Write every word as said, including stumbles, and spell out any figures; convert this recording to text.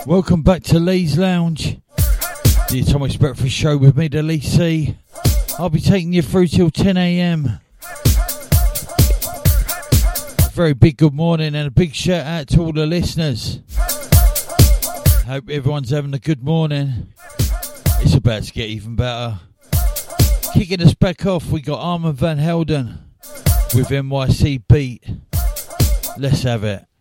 Welcome back to Lee's Lounge, the Atomic Breakfast Show with me, the Lee C. I'll be taking you through till ten a.m. A very big good morning and a big shout out to all the listeners. Hope everyone's having a good morning. It's about to get even better. Kicking us back off, we got Armand Van Helden with N Y C Beat. Let's have it.